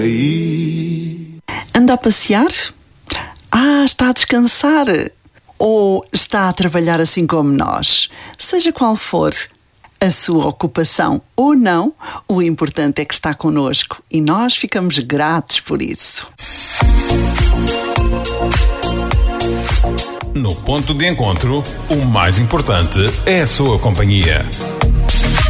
Anda a passear? Está a descansar? Ou está a trabalhar assim como nós? Seja qual for a sua ocupação ou não, o importante é que está connosco e nós ficamos gratos por isso. No ponto de encontro, o mais importante é a sua companhia.